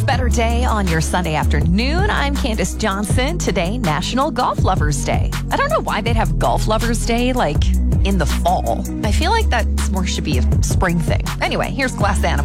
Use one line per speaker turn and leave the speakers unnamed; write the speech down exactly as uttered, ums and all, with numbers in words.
Much better day on your Sunday afternoon. I'm Candace Johnson. Today, National Golf Lovers Day. I don't know why they'd have Golf Lovers Day like in the fall. I feel like that more should be a spring thing. Anyway, here's Glass Animal.